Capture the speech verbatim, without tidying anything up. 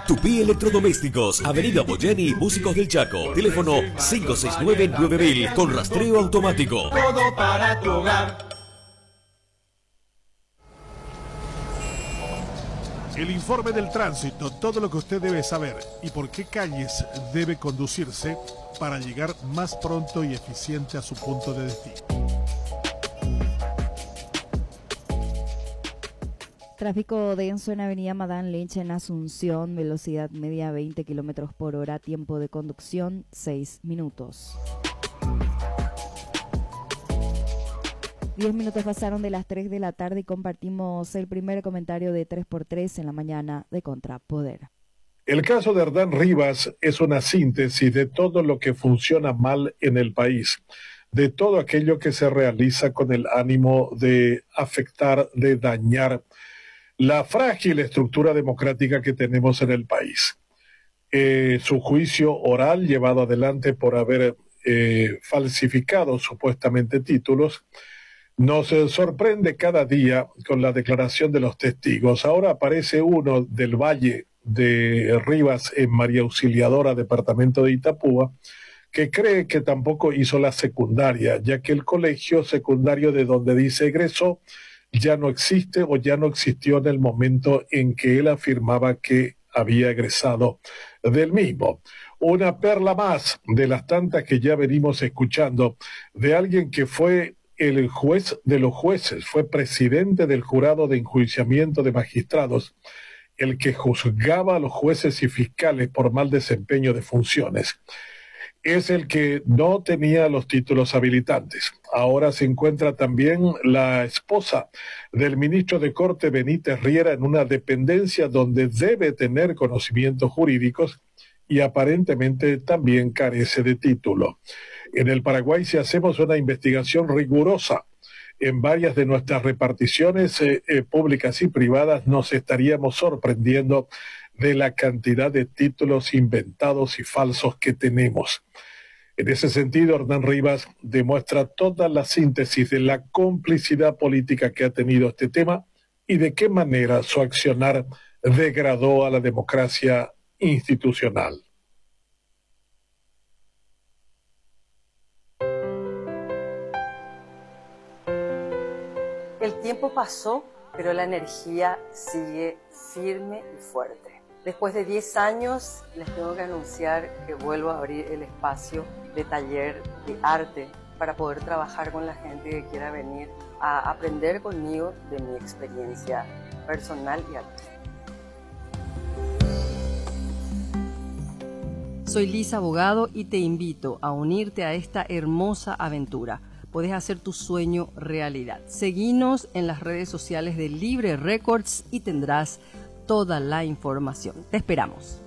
Tupí Electrodomésticos, Avenida Boyani, Músicos del Chaco. Teléfono cinco seis nueve nueve mil con rastreo automático. Todo para tu hogar. El informe del tránsito, todo lo que usted debe saber y por qué calles debe conducirse para llegar más pronto y eficiente a su punto de destino. Tráfico denso en Avenida Madame Lynch en Asunción, velocidad media veinte kilómetros por hora, tiempo de conducción seis minutos. diez minutos pasaron de las tres de la tarde y compartimos el primer comentario de tres por tres en la mañana de Contrapoder. El caso de Hernán Rivas es una síntesis de todo lo que funciona mal en el país, de todo aquello que se realiza con el ánimo de afectar, de dañar la frágil estructura democrática que tenemos en el país. Eh, su juicio oral llevado adelante por haber eh, falsificado supuestamente títulos nos eh, sorprende cada día con la declaración de los testigos. Ahora aparece uno del Valle de Rivas en María Auxiliadora, departamento de Itapúa, que cree que tampoco hizo la secundaria, ya que el colegio secundario de donde dice egresó ya no existe o ya no existió en el momento en que él afirmaba que había egresado del mismo. Una perla más de las tantas que ya venimos escuchando de alguien que fue el juez de los jueces, fue presidente del jurado de enjuiciamiento de magistrados, el que juzgaba a los jueces y fiscales por mal desempeño de funciones. Es el que no tenía los títulos habilitantes. Ahora se encuentra también la esposa del ministro de Corte, Benítez Riera, en una dependencia donde debe tener conocimientos jurídicos y aparentemente también carece de título. En el Paraguay, si hacemos una investigación rigurosa en varias de nuestras reparticiones eh, eh, públicas y privadas, nos estaríamos sorprendiendo de la cantidad de títulos inventados y falsos que tenemos. En ese sentido, Hernán Rivas demuestra toda la síntesis de la complicidad política que ha tenido este tema y de qué manera su accionar degradó a la democracia institucional. El tiempo pasó, pero la energía sigue firme y fuerte. Después de diez años, les tengo que anunciar que vuelvo a abrir el espacio de taller de arte para poder trabajar con la gente que quiera venir a aprender conmigo de mi experiencia personal y artística. Soy Lisa Abogado y te invito a unirte a esta hermosa aventura. Puedes hacer tu sueño realidad. Seguinos en las redes sociales de Libre Records y tendrás toda la información. Te esperamos.